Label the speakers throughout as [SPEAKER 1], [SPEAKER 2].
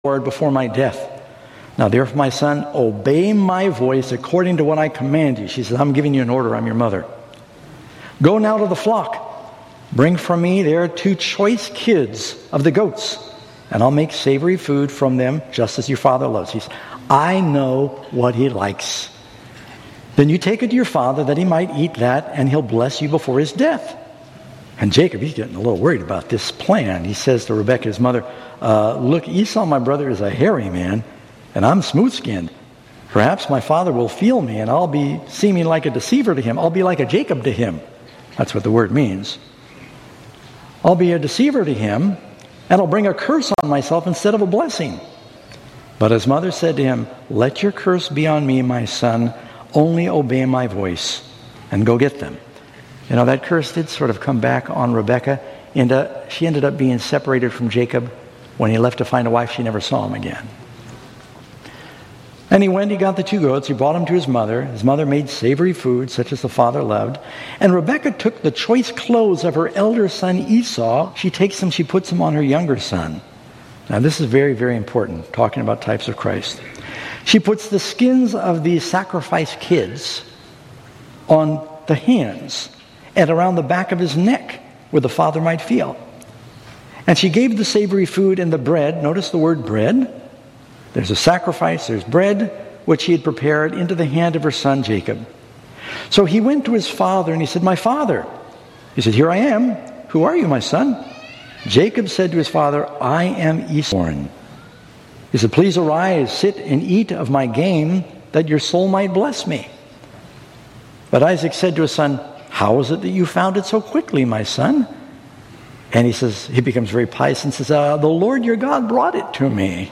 [SPEAKER 1] Lord before my death. Now therefore, my son, obey my voice according to what I command you. She says, I'm giving you an order. I'm your mother. Go now to the flock. Bring from me there 2 choice kids of the goats, and I'll make savory food from them, just as your father loves. He says, I know what he likes. Then you take it to your father that he might eat that, and he'll bless you before his death. And Jacob, he's getting a little worried about this plan. He says to Rebekah, his mother, look, Esau, my brother, is a hairy man, and I'm smooth-skinned. Perhaps my father will feel me, and I'll be seeming like a deceiver to him. I'll be like a Jacob to him. That's what the word means. I'll be a deceiver to him, and I'll bring a curse on myself instead of a blessing. But his mother said to him, let your curse be on me, my son. Only obey my voice, and go get them. You know, that curse did sort of come back on Rebekah, and she ended up being separated from Jacob. When he left to find a wife, she never saw him again. And he went, he got the 2 goats, he brought them to his mother. His mother made savory food, such as the father loved. And Rebekah took the choice clothes of her elder son Esau. She takes them, she puts them on her younger son. Now this is very, very important, talking about types of Christ. She puts the skins of these sacrificed kids on the hands and around the back of his neck, where the father might feel. And she gave the savory food and the bread. Notice the word bread. There's a sacrifice, there's bread, which he had prepared, into the hand of her son Jacob. So he went to his father and he said, my father. He said, here I am. Who are you, my son? Jacob said to his father, I am Esau. He said, please arise, sit and eat of my game, that your soul might bless me. But Isaac said to his son, how is it that you found it so quickly, my son? And he says, he becomes very pious and says, the Lord your God brought it to me.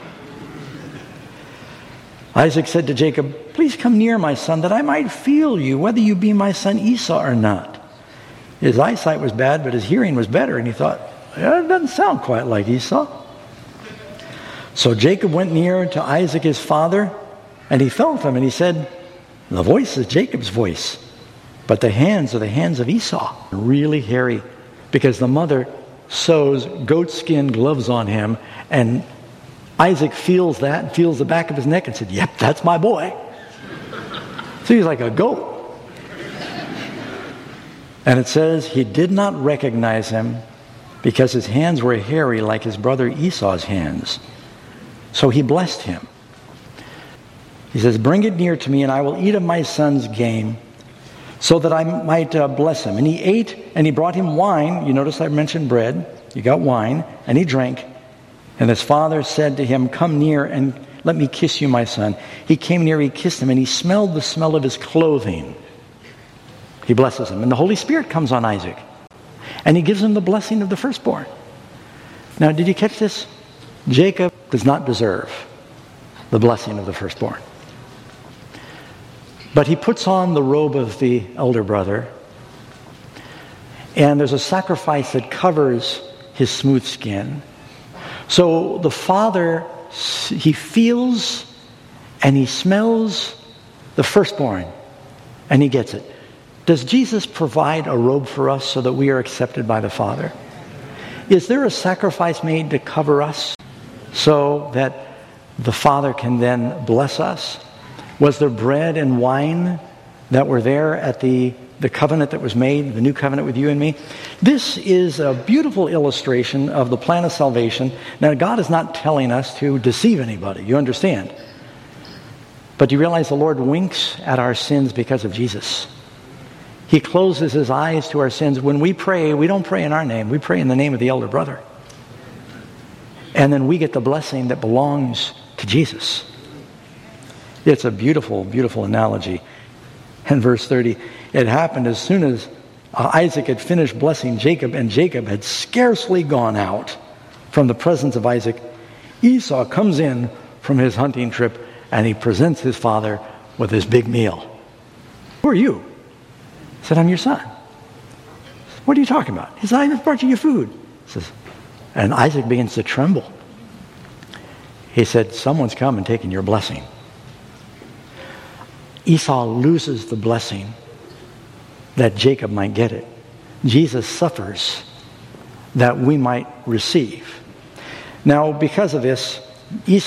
[SPEAKER 1] Isaac said to Jacob, please come near, my son, that I might feel you, whether you be my son Esau or not. His eyesight was bad, but his hearing was better. And he thought, it doesn't sound quite like Esau. So Jacob went near to Isaac his father, and he felt him, and he said, the voice is Jacob's voice, but the hands are the hands of Esau. Really hairy, because the mother sews goatskin gloves on him, and Isaac feels that, and feels the back of his neck, and said, yep, that's my boy. So he's like a goat. And it says he did not recognize him because his hands were hairy like his brother Esau's hands. So he blessed him. He says, bring it near to me, and I will eat of my son's game, so that I might bless him. And he ate, and he brought him wine. You notice I mentioned bread. You got wine, and he drank. And his father said to him, come near and let me kiss you, my son. He came near, he kissed him, and he smelled the smell of his clothing. He blesses him. And the Holy Spirit comes on Isaac. And he gives him the blessing of the firstborn. Now, did you catch this? Jacob does not deserve the blessing of the firstborn. But he puts on the robe of the elder brother. And there's a sacrifice that covers his smooth skin. So the father, he feels and he smells the firstborn, and he gets it. Does Jesus provide a robe for us so that we are accepted by the Father? Is there a sacrifice made to cover us so that the Father can then bless us? Was there bread and wine that were there at the covenant that was made, the new covenant with you and me? This is a beautiful illustration of the plan of salvation. Now, God is not telling us to deceive anybody, you understand. But you realize the Lord winks at our sins because of Jesus. He closes his eyes to our sins. When we pray, we don't pray in our name. We pray in the name of the elder brother. And then we get the blessing that belongs to Jesus. It's a beautiful, beautiful analogy. And verse 30, it happened as soon as Isaac had finished blessing Jacob, and Jacob had scarcely gone out from the presence of Isaac, Esau comes in from his hunting trip, and he presents his father with his big meal. Who are you? He said, I'm your son. What are you talking about? He said, I just brought you your food. He says, and Isaac begins to tremble. He said, someone's come and taken your blessing. Esau loses the blessing that Jacob might get it. Jesus suffers that we might receive. Now, because of this, Esau